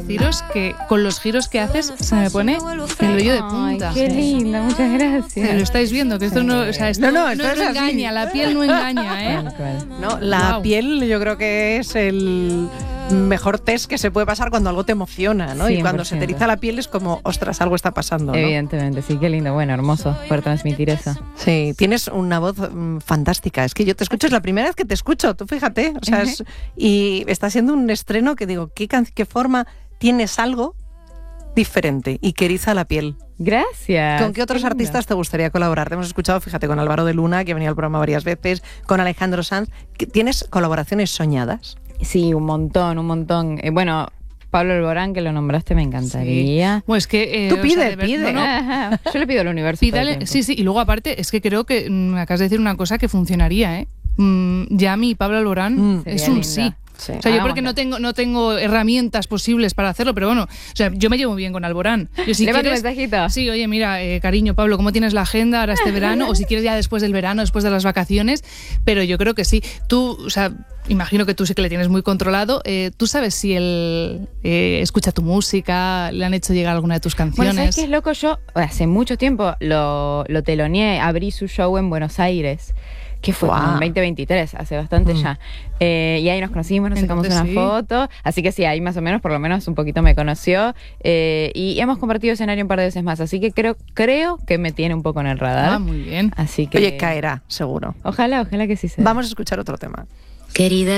deciros que con los giros que haces se me pone el vello de punta. Ay, qué linda, muchas gracias. Lo estáis viendo, que esto no, o sea, esto no engaña, la piel no engaña, ¿eh? No, la piel yo creo que es el mejor test que se puede pasar cuando algo te emociona, ¿no? 100%. Y cuando se te eriza la piel es como, ostras, algo está pasando, ¿no? Evidentemente, sí, qué lindo, bueno, hermoso poder transmitir eso. Sí, tienes una voz fantástica, es que yo te escucho, es la primera vez que te escucho, tú fíjate, o sea, y está siendo un estreno que digo, ¿qué forma tienes algo diferente y que eriza la piel? Gracias. ¿Con qué otros artistas te gustaría colaborar? Te hemos escuchado, fíjate, con Álvaro de Luna, que ha venido al programa varias veces, con Alejandro Sanz. ¿Tienes colaboraciones soñadas? Sí, un montón. Bueno, Pablo Alborán, que lo nombraste, me encantaría. Sí. Pues que... Tú pide. No. Yo le pido al universo. Pídale, sí, y luego aparte, es que creo que me acabas de decir una cosa que funcionaría, ¿eh? Yami y Pablo Alborán es un sí. Sí. O sea, yo porque no tengo herramientas posibles para hacerlo, pero bueno, o sea, yo me llevo bien con Alborán. Yo, si ¿Le quieres, mensajito? Sí, oye, mira, cariño, Pablo, ¿cómo tienes la agenda ahora este verano? O si quieres ya después del verano, después de las vacaciones, pero yo creo que sí. Tú, o sea, imagino que tú sí que le tienes muy controlado. ¿Tú sabes si él escucha tu música? ¿Le han hecho llegar alguna de tus canciones? Bueno, ¿sabes qué es loco? Yo hace mucho tiempo lo teloneé, abrí su show en Buenos Aires. Que fue en 2023, hace bastante ya. Y ahí nos conocimos, nos sacamos una foto. Así que sí, ahí más o menos, por lo menos un poquito me conoció. Y hemos compartido escenario un par de veces más. Así que creo que me tiene un poco en el radar. Ah, muy bien. Así que... Oye, caerá, seguro. Ojalá que sí sea. Vamos a escuchar otro tema. Querida.